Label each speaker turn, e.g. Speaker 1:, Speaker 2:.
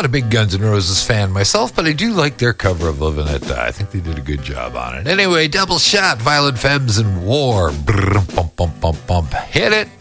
Speaker 1: not a big Guns N' Roses fan myself, but I do like their cover of Living It Die. I think they did a good job on it. Anyway, Double Shot, Violent Femmes and War. Brr, bump, bump, bump, bump. Hit it.